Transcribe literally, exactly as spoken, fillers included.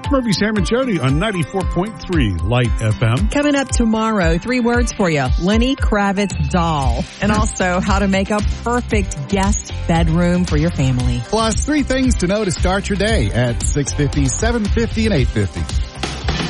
It's Murphy, Sam, and Jody on ninety-four point three Light F M. Coming up tomorrow, three words for you. Lenny Kravitz doll. And also how to make a perfect guest bedroom for your family. Plus three things to know to start your day at six fifty, seven fifty, and eight fifty.